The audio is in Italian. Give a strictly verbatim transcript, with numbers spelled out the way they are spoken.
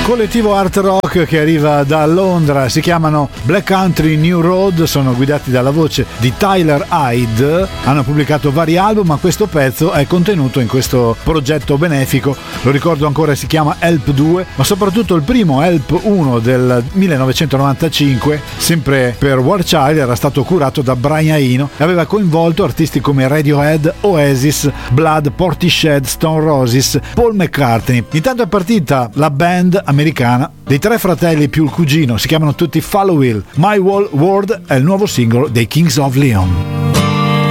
Collettivo art rock che arriva da Londra, si chiamano Black Country New Road, sono guidati dalla voce di Tyler Hyde, hanno pubblicato vari album, ma questo pezzo è contenuto in questo progetto benefico, lo ricordo ancora, si chiama Help due, ma soprattutto il primo Help uno del millenovecentonovantacinque, sempre per War Child, era stato curato da Brian Eno e aveva coinvolto artisti come Radiohead, Oasis, Blood, Portishead, Stone Roses, Paul McCartney. Intanto è partita la band americana dei tre fratelli più il cugino, si chiamano tutti Follow Will. My Whole World è il nuovo singolo dei Kings of Leon.